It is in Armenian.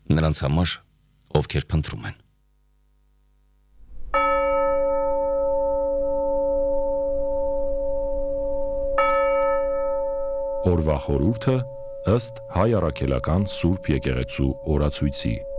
նրանց համար, ովքեր փնտրում են։ Օրվա խորհուրդը ըստ Հայ առաքելական Սուրբ եկեղեցու օրացույցի։